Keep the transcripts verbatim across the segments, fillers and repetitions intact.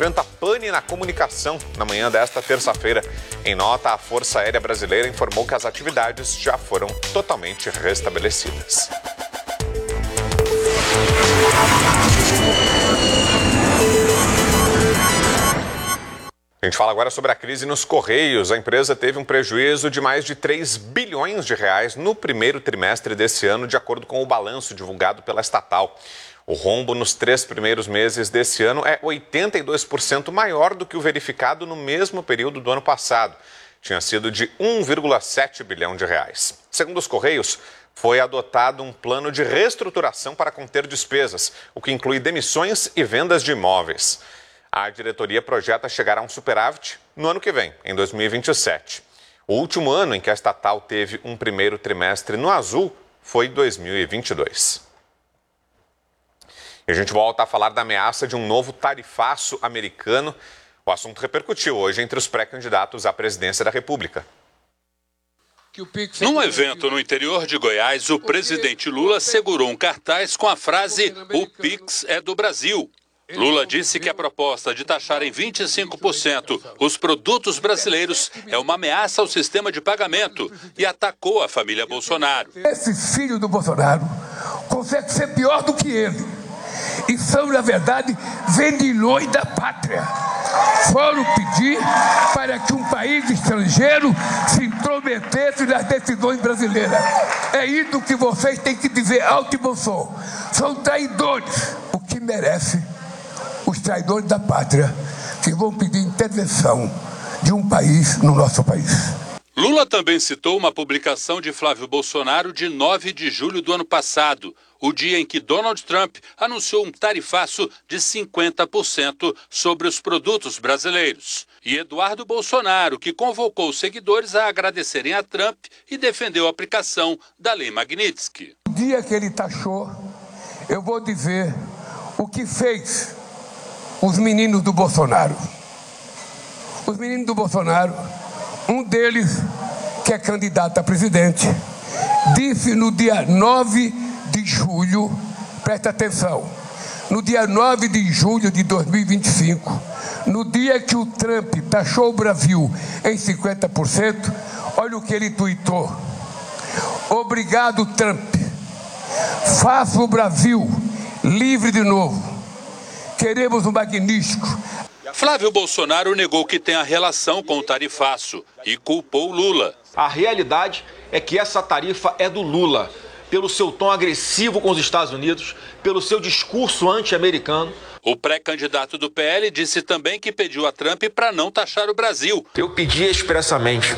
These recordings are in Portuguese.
enfrenta pane na comunicação na manhã desta terça-feira. Em nota, a Força Aérea Brasileira informou que as atividades já foram totalmente restabelecidas. A gente fala agora sobre a crise nos Correios. A empresa teve um prejuízo de mais de três bilhões de reais no primeiro trimestre desse ano, de acordo com o balanço divulgado pela estatal. O rombo nos três primeiros meses desse ano é oitenta e dois por cento maior do que o verificado no mesmo período do ano passado. Tinha sido de um vírgula sete bilhão de reais. Segundo os Correios, foi adotado um plano de reestruturação para conter despesas, o que inclui demissões e vendas de imóveis. A diretoria projeta chegar a um superávit no ano que vem, em dois mil e vinte e sete. O último ano em que a estatal teve um primeiro trimestre no azul foi dois mil e vinte e dois. E a gente volta a falar da ameaça de um novo tarifaço americano. O assunto repercutiu hoje entre os pré-candidatos à presidência da República. Num evento no interior de Goiás, o presidente Lula segurou um cartaz com a frase "O Pix é do Brasil". Lula disse que a proposta de taxar em vinte e cinco por cento os produtos brasileiros é uma ameaça ao sistema de pagamento e atacou a família Bolsonaro. Esse filho do Bolsonaro consegue ser pior do que ele. E são, na verdade, vendilhões da pátria. Foram pedir para que um país estrangeiro se intrometesse nas decisões brasileiras. É isso que vocês têm que dizer alto e bom som. São traidores, o que merece os traidores da pátria, que vão pedir intervenção de um país no nosso país. Lula também citou uma publicação de Flávio Bolsonaro de nove de julho do ano passado, o dia em que Donald Trump anunciou um tarifaço de cinquenta por cento sobre os produtos brasileiros. E Eduardo Bolsonaro, que convocou os seguidores a agradecerem a Trump e defendeu a aplicação da Lei Magnitsky. No dia que ele taxou, eu vou dizer o que fez os meninos do Bolsonaro. Os meninos do Bolsonaro, um deles, que é candidato a presidente, disse no dia nove de julho, presta atenção, no dia nove de julho de dois mil e vinte e cinco, no dia que o Trump taxou o Brasil em cinquenta por cento, olha o que ele tuitou: "Obrigado, Trump. Faça o Brasil livre de novo. Queremos um magnífico." Flávio Bolsonaro negou que tenha relação com o tarifaço e culpou Lula. A realidade é que essa tarifa é do Lula, pelo seu tom agressivo com os Estados Unidos, pelo seu discurso anti-americano. O pré-candidato do P L disse também que pediu a Trump para não taxar o Brasil. Eu pedi expressamente,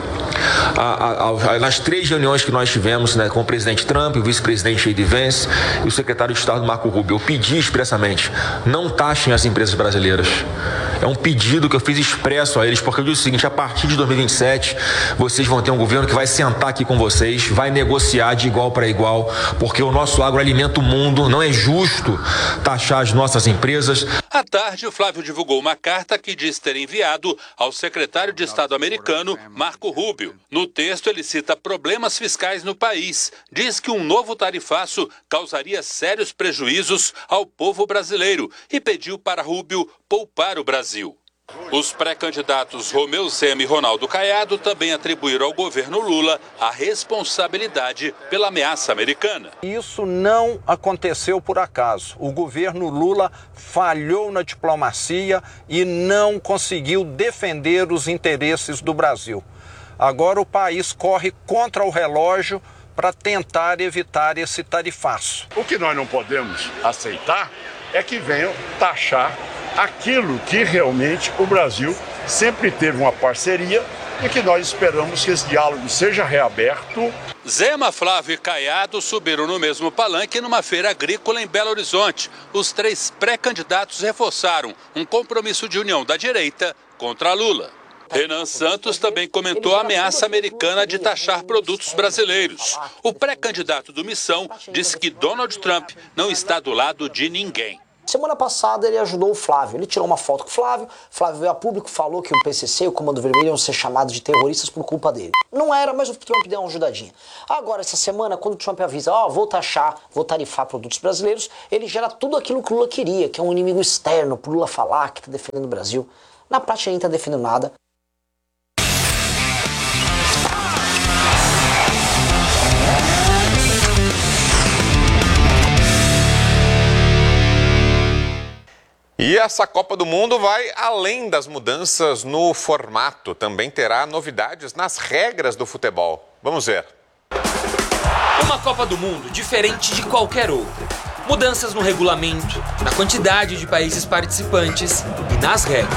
a, a, a, nas três reuniões que nós tivemos, né, com o presidente Trump, o vice-presidente J D Vance e o secretário de Estado Marco Rubio, eu pedi expressamente: não taxem as empresas brasileiras. É um pedido que eu fiz expresso a eles, porque eu disse o seguinte: a partir de dois mil e vinte e sete, vocês vão ter um governo que vai sentar aqui com vocês, vai negociar de igual para igual, porque o nosso agro alimenta o mundo, não é justo taxar as nossas empresas. À tarde, o Flávio divulgou uma carta que diz ter enviado ao secretário de Estado americano, Marco Rubio. No texto, ele cita problemas fiscais no país. Diz que um novo tarifaço causaria sérios prejuízos ao povo brasileiro e pediu para Rubio poupar o Brasil. Os pré-candidatos Romeu Zema e Ronaldo Caiado também atribuíram ao governo Lula a responsabilidade pela ameaça americana. Isso não aconteceu por acaso. O governo Lula falhou na diplomacia e não conseguiu defender os interesses do Brasil. Agora o país corre contra o relógio para tentar evitar esse tarifaço. O que nós não podemos aceitar é que venham taxar aquilo que realmente o Brasil sempre teve uma parceria e que nós esperamos que esse diálogo seja reaberto. Zema, Flávio e Caiado subiram no mesmo palanque numa feira agrícola em Belo Horizonte. Os três pré-candidatos reforçaram um compromisso de união da direita contra Lula. Renan Santos também comentou a ameaça americana de taxar produtos brasileiros. O pré-candidato do Missão disse que Donald Trump não está do lado de ninguém. Semana passada ele ajudou o Flávio, ele tirou uma foto com o Flávio, Flávio veio a público, falou que o P C C e o Comando Vermelho iam ser chamados de terroristas por culpa dele. Não era, mas o Trump deu uma ajudadinha. Agora, essa semana, quando o Trump avisa, ó, oh, vou taxar, vou tarifar produtos brasileiros, ele gera tudo aquilo que o Lula queria, que é um inimigo externo, pro Lula falar que tá defendendo o Brasil. Na prática, ele não tá defendendo nada. E essa Copa do Mundo vai além das mudanças no formato. Também terá novidades nas regras do futebol. Vamos ver. Uma Copa do Mundo diferente de qualquer outra. Mudanças no regulamento, na quantidade de países participantes e nas regras.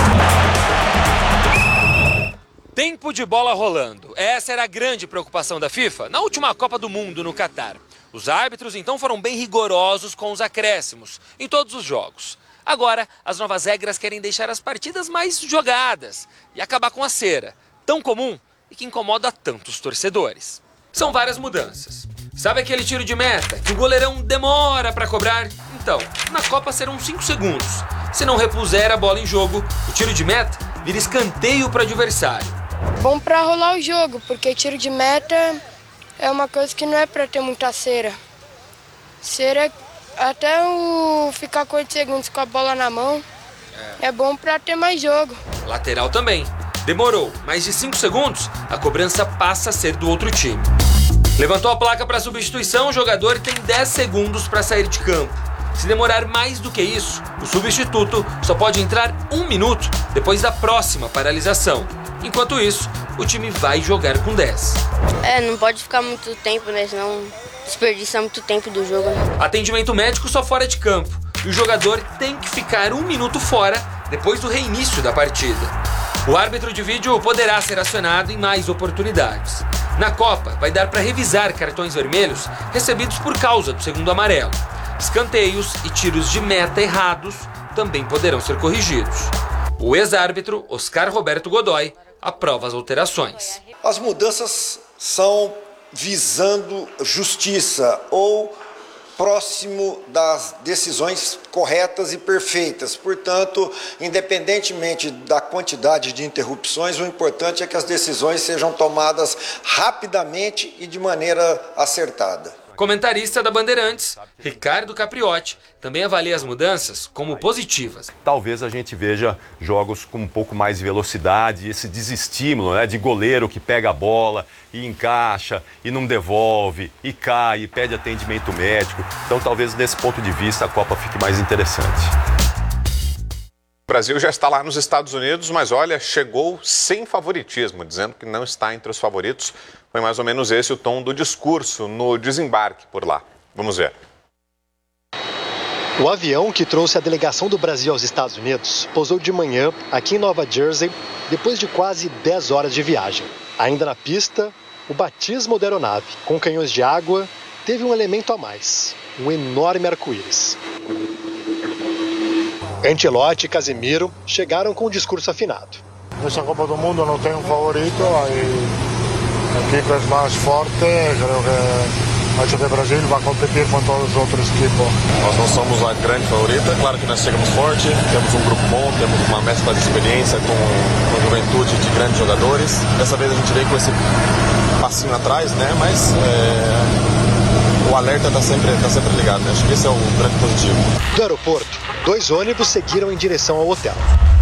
Tempo de bola rolando. Essa era a grande preocupação da FIFA na última Copa do Mundo no Catar. Os árbitros então foram bem rigorosos com os acréscimos em todos os jogos. Agora, as novas regras querem deixar as partidas mais jogadas e acabar com a cera, tão comum e que incomoda tantos torcedores. São várias mudanças. Sabe aquele tiro de meta que o goleirão demora para cobrar? Então, na Copa serão cinco segundos. Se não repuser a bola em jogo, o tiro de meta vira escanteio para o adversário. Bom para rolar o jogo, porque tiro de meta é uma coisa que não é para ter muita cera. Cera até o ficar com oito segundos com a bola na mão é, é bom para ter mais jogo. Lateral também. Demorou mais de cinco segundos, a cobrança passa a ser do outro time. Levantou a placa para substituição, o jogador tem dez segundos para sair de campo. Se demorar mais do que isso, o substituto só pode entrar um minuto depois da próxima paralisação. Enquanto isso, o time vai jogar com dez. É, não pode ficar muito tempo, né? Senão desperdiça muito tempo do jogo, né? Atendimento médico só fora de campo. E o jogador tem que ficar um minuto fora depois do reinício da partida. O árbitro de vídeo poderá ser acionado em mais oportunidades. Na Copa, vai dar para revisar cartões vermelhos recebidos por causa do segundo amarelo. Escanteios e tiros de meta errados também poderão ser corrigidos. O ex-árbitro Oscar Roberto Godoy aprova as alterações. As mudanças são visando justiça ou próximo das decisões corretas e perfeitas. Portanto, independentemente da quantidade de interrupções, o importante é que as decisões sejam tomadas rapidamente e de maneira acertada. Comentarista da Bandeirantes, Ricardo Capriotti, também avalia as mudanças como positivas. Talvez a gente veja jogos com um pouco mais de velocidade, esse desestímulo, né, de goleiro que pega a bola e encaixa e não devolve, e cai, e pede atendimento médico. Então talvez desse ponto de vista a Copa fique mais interessante. O Brasil já está lá nos Estados Unidos, mas olha, chegou sem favoritismo, dizendo que não está entre os favoritos. Foi mais ou menos esse o tom do discurso no desembarque por lá. Vamos ver. O avião que trouxe a delegação do Brasil aos Estados Unidos pousou de manhã aqui em Nova Jersey, depois de quase dez horas de viagem. Ainda na pista, o batismo da aeronave, com canhões de água, teve um elemento a mais, um enorme arco-íris. Ancelotti e Casemiro chegaram com o discurso afinado. Nessa Copa do Mundo não tem um favorito, a equipe mais forte, creio que acho que o Brasil vai competir com todos os outros equipes. Nós não somos a grande favorita, claro que nós chegamos forte, temos um grupo bom, temos uma mescla de experiência com, com juventude de grandes jogadores. Dessa vez a gente veio com esse passinho atrás, né? Mas é, o alerta está sempre, tá sempre ligado, né? Acho que esse é o grande positivo. Do aeroporto, dois ônibus seguiram em direção ao hotel.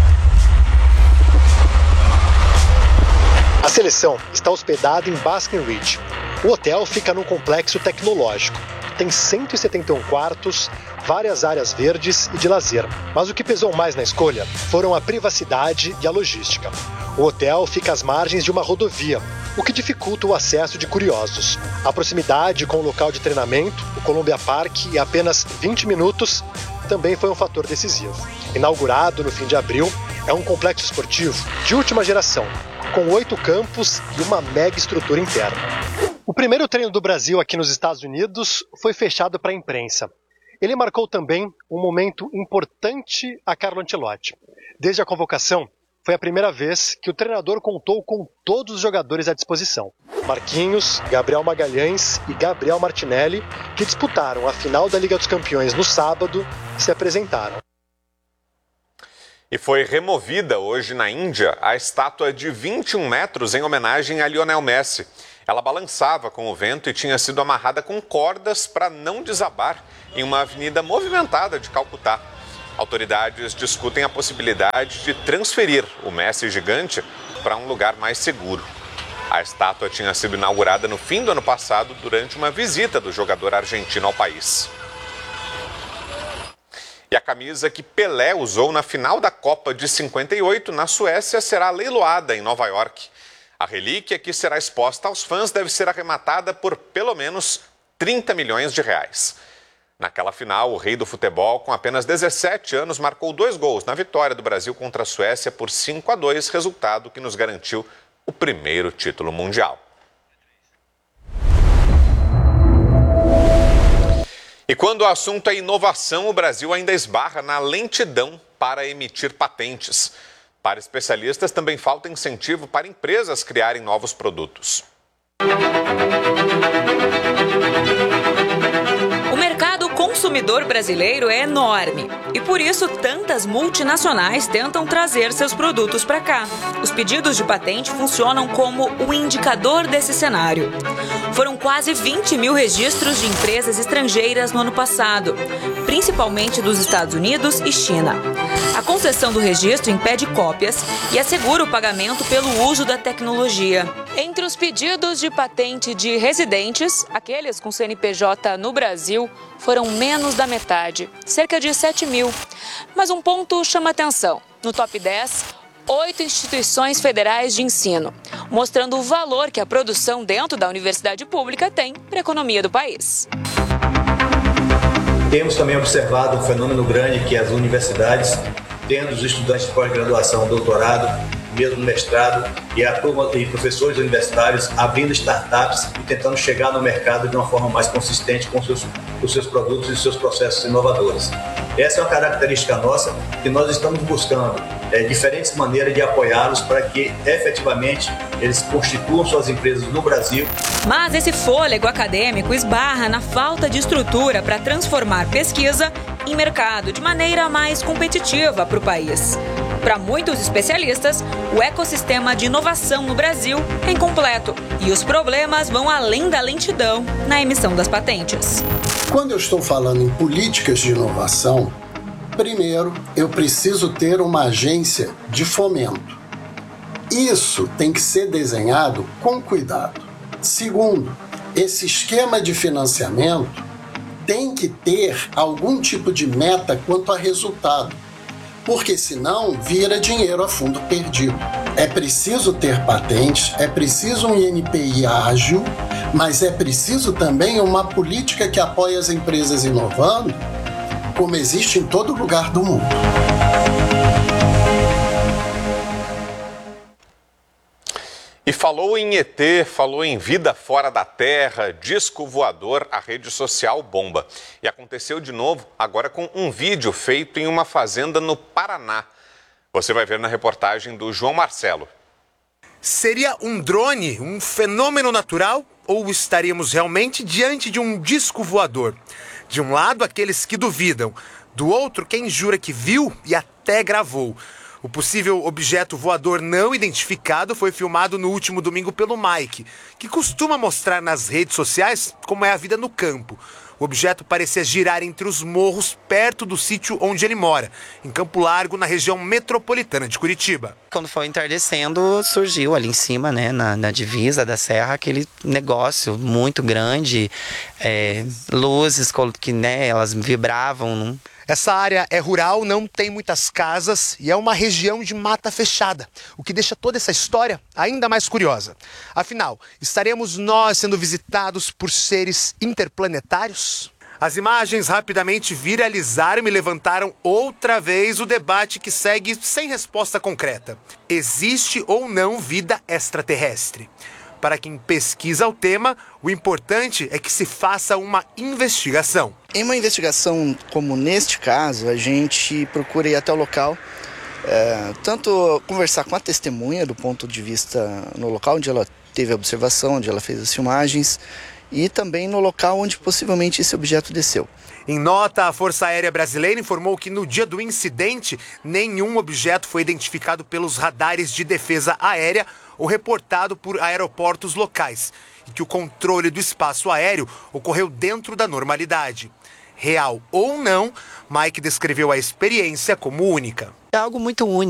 A seleção está hospedada em Basking Ridge. O hotel fica num complexo tecnológico. Tem cento e setenta e um quartos, várias áreas verdes e de lazer. Mas o que pesou mais na escolha foram a privacidade e a logística. O hotel fica às margens de uma rodovia, o que dificulta o acesso de curiosos. A proximidade com o local de treinamento, o Columbia Park, e apenas vinte minutos, também foi um fator decisivo. Inaugurado no fim de abril, é um complexo esportivo de última geração, com oito campos e uma mega estrutura interna. O primeiro treino do Brasil aqui nos Estados Unidos foi fechado para a imprensa. Ele marcou também um momento importante a Carlo Ancelotti. Desde a convocação, foi a primeira vez que o treinador contou com todos os jogadores à disposição. Marquinhos, Gabriel Magalhães e Gabriel Martinelli, que disputaram a final da Liga dos Campeões no sábado, se apresentaram. E foi removida hoje na Índia a estátua de vinte e um metros em homenagem a Lionel Messi. Ela balançava com o vento e tinha sido amarrada com cordas para não desabar em uma avenida movimentada de Calcutá. Autoridades discutem a possibilidade de transferir o Messi gigante para um lugar mais seguro. A estátua tinha sido inaugurada no fim do ano passado durante uma visita do jogador argentino ao país. E a camisa que Pelé usou na final da Copa de cinquenta e oito na Suécia será leiloada em Nova York. A relíquia que será exposta aos fãs deve ser arrematada por pelo menos trinta milhões de reais. Naquela final, o rei do futebol, com apenas dezessete anos, marcou dois gols na vitória do Brasil contra a Suécia por cinco a dois, resultado que nos garantiu o primeiro título mundial. E quando o assunto é inovação, o Brasil ainda esbarra na lentidão para emitir patentes. Para especialistas, também falta incentivo para empresas criarem novos produtos. O mercado consumidor brasileiro é enorme e por isso tantas multinacionais tentam trazer seus produtos para cá. Os pedidos de patente funcionam como o indicador desse cenário. Foram quase vinte mil registros de empresas estrangeiras no ano passado, principalmente dos Estados Unidos e China. A concessão do registro impede cópias e assegura o pagamento pelo uso da tecnologia. Entre os pedidos de patente de residentes, aqueles com C N P J no Brasil foram menos da metade, cerca de sete mil. Mas um ponto chama atenção. No top dez, oito instituições federais de ensino, mostrando o valor que a produção dentro da universidade pública tem para a economia do país. Temos também observado um fenômeno grande que as universidades, tendo os estudantes de pós-graduação, doutorado, mesmo mestrado, e a turma e professores universitários abrindo startups e tentando chegar no mercado de uma forma mais consistente com os seus, os seus produtos e os seus processos inovadores. Essa é uma característica nossa que nós estamos buscando é, diferentes maneiras de apoiá-los para que efetivamente eles constituam suas empresas no Brasil. Mas esse fôlego acadêmico esbarra na falta de estrutura para transformar pesquisa em mercado de maneira mais competitiva para o país. Para muitos especialistas, o ecossistema de inovação no Brasil é incompleto e os problemas vão além da lentidão na emissão das patentes. Quando eu estou falando em políticas de inovação, primeiro eu preciso ter uma agência de fomento. Isso tem que ser desenhado com cuidado. Segundo, esse esquema de financiamento tem que ter algum tipo de meta quanto a resultado, porque senão vira dinheiro a fundo perdido. É preciso ter patentes, é preciso um I N P I ágil, mas é preciso também uma política que apoie as empresas inovando, como existe em todo lugar do mundo. E falou em E T, falou em vida fora da Terra, disco voador, a rede social bomba. E aconteceu de novo, agora com um vídeo feito em uma fazenda no Paraná. Você vai ver na reportagem do João Marcelo. Seria um drone um fenômeno natural ou estaríamos realmente diante de um disco voador? De um lado, aqueles que duvidam. Do outro, quem jura que viu e até gravou. O possível objeto voador não identificado foi filmado no último domingo pelo Mike, que costuma mostrar nas redes sociais como é a vida no campo. O objeto parecia girar entre os morros perto do sítio onde ele mora, em Campo Largo, na região metropolitana de Curitiba. Quando foi entardecendo, surgiu ali em cima, né, na, na divisa da serra, aquele negócio muito grande, é, luzes que, né, elas vibravam. Não? Essa área é rural, não tem muitas casas e é uma região de mata fechada, o que deixa toda essa história ainda mais curiosa. Afinal, estaremos nós sendo visitados por seres interplanetários? As imagens rapidamente viralizaram e levantaram outra vez o debate que segue sem resposta concreta. Existe ou não vida extraterrestre? Para quem pesquisa o tema, o importante é que se faça uma investigação. Em uma investigação como neste caso, a gente procura ir até o local É, tanto conversar com a testemunha do ponto de vista no local onde ela teve a observação, onde ela fez as filmagens, e também no local onde possivelmente esse objeto desceu. Em nota, a Força Aérea Brasileira informou que no dia do incidente, nenhum objeto foi identificado pelos radares de defesa aérea ou reportado por aeroportos locais, e que o controle do espaço aéreo ocorreu dentro da normalidade. Real ou não, Mike descreveu a experiência como única. É algo muito único.